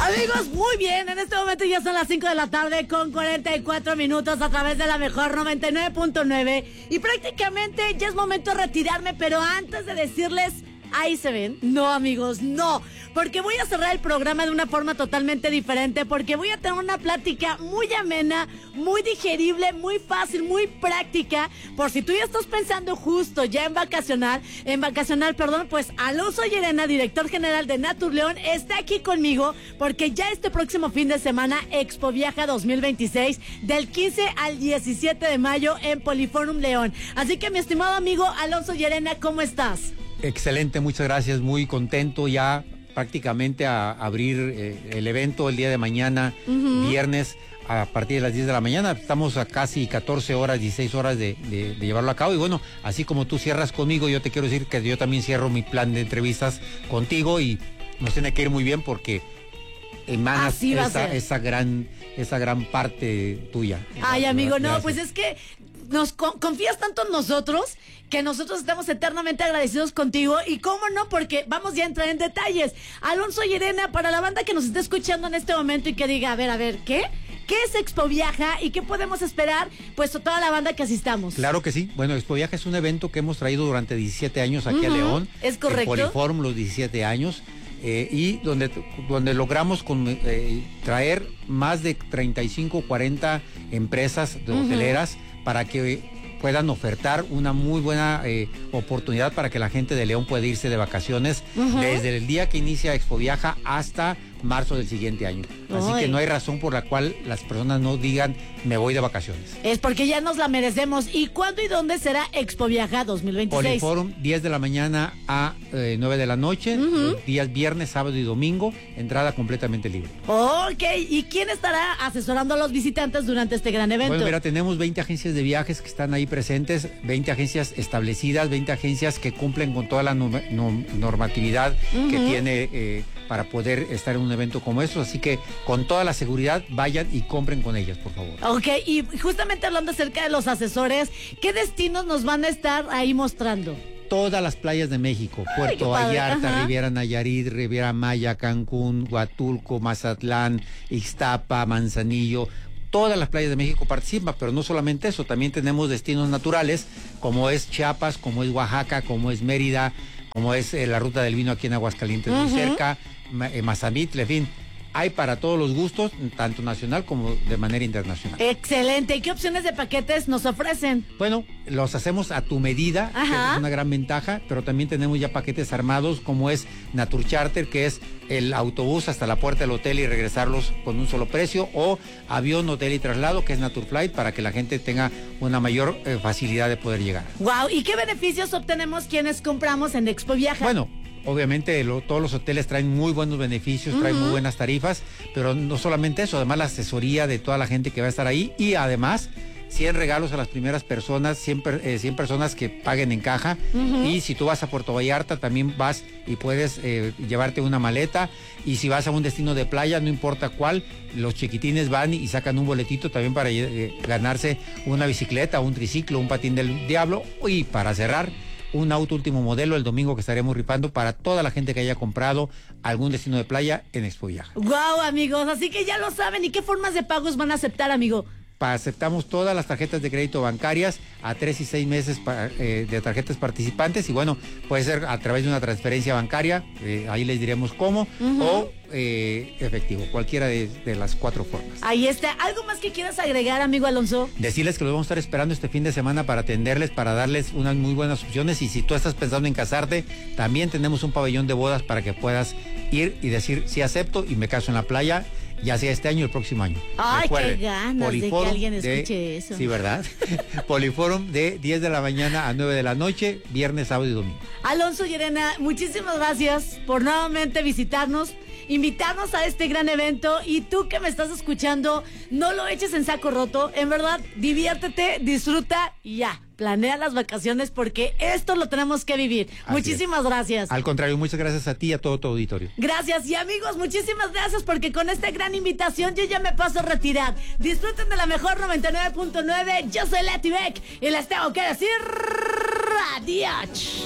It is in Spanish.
Amigos, muy bien, en este momento ya son las 5 de la tarde con 44 minutos a través de la mejor 99.9 y prácticamente ya es momento de retirarme, pero antes de decirles, ahí se ven, no amigos, no, porque voy a cerrar el programa de una forma totalmente diferente, porque voy a tener una plática muy amena, muy digerible, muy fácil, muy práctica, por si tú ya estás pensando justo ya en vacacional, pues Alonso Llerena, director general de Naturleón, está aquí conmigo, porque ya este próximo fin de semana, Expo Viaja 2026, del 15 al 17 de mayo en Poliforum León. Así que mi estimado amigo Alonso Llerena, ¿cómo estás? Excelente, muchas gracias, muy contento ya prácticamente a abrir el evento el día de mañana, viernes, a partir de las 10 de la mañana. Estamos a casi 14 horas, 16 horas de llevarlo a cabo. Y bueno, así como tú cierras conmigo, yo te quiero decir que yo también cierro mi plan de entrevistas contigo y nos tiene que ir muy bien porque emanas esa gran parte tuya. Ay, amigo, gracias. No, pues es que nos confías tanto en nosotros que nosotros estamos eternamente agradecidos contigo y cómo no, porque vamos ya a entrar en detalles. Alonso Llerena, para la banda que nos está escuchando en este momento y que diga, a ver, ¿qué es Expo Viaja y qué podemos esperar? Pues toda la banda que asistamos. Claro que sí. Bueno, Expo Viaja es un evento que hemos traído durante 17 años aquí a León. Es correcto. En Poliforum los 17 años. Y donde logramos traer más de 35, 40 empresas hoteleras para que puedan ofertar una muy buena oportunidad para que la gente de León pueda irse de vacaciones desde el día que inicia Expo Viaja hasta marzo del siguiente año. Así que no hay razón por la cual las personas no digan me voy de vacaciones. Es porque ya nos la merecemos. ¿Y cuándo y dónde será Expo Viaja 2026? Poliforum, 10 de la mañana a 9 de la noche, los días viernes, sábado y domingo, entrada completamente libre. Ok, ¿y quién estará asesorando a los visitantes durante este gran evento? Bueno, mira, tenemos 20 agencias de viajes que están ahí presentes, 20 agencias establecidas, 20 agencias que cumplen con toda la normatividad que tiene para poder estar en un evento como estos, así que con toda la seguridad vayan y compren con ellas, por favor. Ok, y justamente hablando acerca de los asesores, ¿qué destinos nos van a estar ahí mostrando? Todas las playas de México, Puerto Vallarta, Riviera Nayarit, Riviera Maya, Cancún, Huatulco, Mazatlán, Ixtapa, Manzanillo. Todas las playas de México participan, pero no solamente eso, también tenemos destinos naturales, como es Chiapas, como es Oaxaca, como es Mérida, como es la Ruta del Vino aquí en Aguascalientes, muy cerca, Mazamitla, en fin. Hay para todos los gustos, tanto nacional como de manera internacional. Excelente. ¿Y qué opciones de paquetes nos ofrecen? Bueno, los hacemos a tu medida, que es una gran ventaja, pero también tenemos ya paquetes armados, como es Natur Charter, que es el autobús hasta la puerta del hotel y regresarlos con un solo precio, o avión, hotel y traslado, que es Natur Flight, para que la gente tenga una mayor facilidad de poder llegar. Wow, ¿y qué beneficios obtenemos quienes compramos en Expo Viaja? Bueno, obviamente todos los hoteles traen muy buenos beneficios, traen muy buenas tarifas, pero no solamente eso, además la asesoría de toda la gente que va a estar ahí y además 100 regalos a las primeras personas, 100 personas que paguen en caja y si tú vas a Puerto Vallarta también vas y puedes llevarte una maleta y si vas a un destino de playa, no importa cuál, los chiquitines van y sacan un boletito también para ganarse una bicicleta, un triciclo, un patín del diablo y para cerrar, un auto último modelo el domingo que estaremos rifando para toda la gente que haya comprado algún destino de playa en Expo Viaja. Wow, amigos, así que ya lo saben. ¿Y qué formas de pagos van a aceptar, amigo? Aceptamos todas las tarjetas de crédito bancarias a 3 y 6 meses de tarjetas participantes y bueno, puede ser a través de una transferencia bancaria, ahí les diremos cómo, o efectivo, cualquiera de las 4 formas. Ahí está. ¿Algo más que quieras agregar, amigo Alonso? Decirles que los vamos a estar esperando este fin de semana para atenderles, para darles unas muy buenas opciones y si tú estás pensando en casarte, también tenemos un pabellón de bodas para que puedas ir y decir sí acepto y me caso en la playa, ya sea este año o el próximo año. Ay, recuerden, qué ganas de que alguien escuche eso. Sí, ¿verdad? Poliforum de 10 de la mañana a 9 de la noche, viernes, sábado y domingo. Alonso Llerena, muchísimas gracias por nuevamente visitarnos, invitarnos a este gran evento y tú que me estás escuchando, no lo eches en saco roto, en verdad, diviértete, disfruta y ya. Planea las vacaciones porque esto lo tenemos que vivir. Así muchísimas gracias. Al contrario, muchas gracias a ti y a todo tu auditorio. Gracias y amigos, muchísimas gracias porque con esta gran invitación yo ya me paso a retirar. Disfruten de la mejor 99.9. Yo soy Leti Beck y les tengo que decir adiós.